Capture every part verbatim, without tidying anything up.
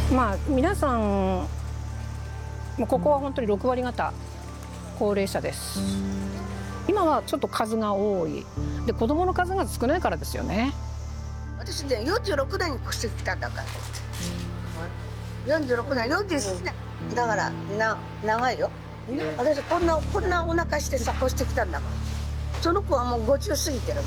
まあ皆さんもうここは本当にろくわり方高齢者です。今はちょっと数が多いで、子供の数が少ないからですよね。 私ねよんじゅうろくねんに越してきたんだから、よんじゅうろくねん、よんじゅうななねんだからな長いよ。私こんなこんなお腹してさ越してきたんだから、その子はもうごじゅう過ぎてる。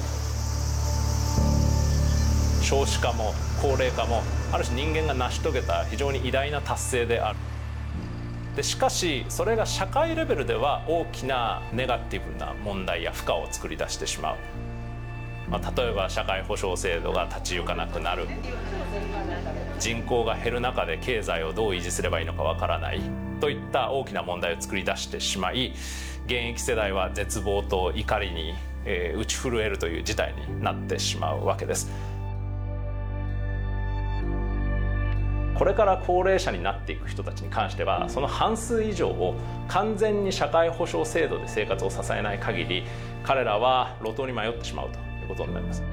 少子化も高齢化もある種人間が成し遂げた非常に偉大な達成である。でしかしそれが社会レベルでは大きなネガティブな問題や負荷を作り出してしまう。まあ、例えば社会保障制度が立ち行かなくなる、人口が減る中で経済をどう維持すればいいのかわからないといった大きな問題を作り出してしまい、現役世代は絶望と怒りに、えー、打ち震えるという事態になってしまうわけです。これから高齢者になっていく人たちに関しては、その半数以上を完全に社会保障制度で生活を支えない限り、彼らは路頭に迷ってしまうということになります。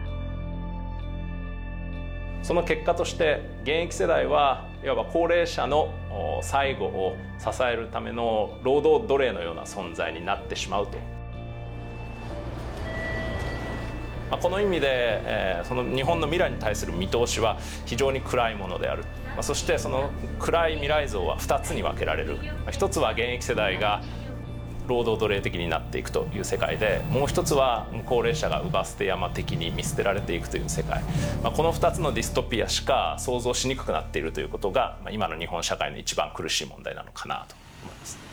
その結果として現役世代はいわば高齢者の最後を支えるための労働奴隷のような存在になってしまうと。この意味で、えー、その日本の未来に対する見通しは非常に暗いものである。そしてその暗い未来像はふたつに分けられる。一つは現役世代が労働奴隷的になっていくという世界で、もう一つは高齢者が乳母捨て山的に見捨てられていくという世界、まあ、このふたつのディストピアしか想像しにくくなっているということが、まあ、今の日本社会の一番苦しい問題なのかなと思います。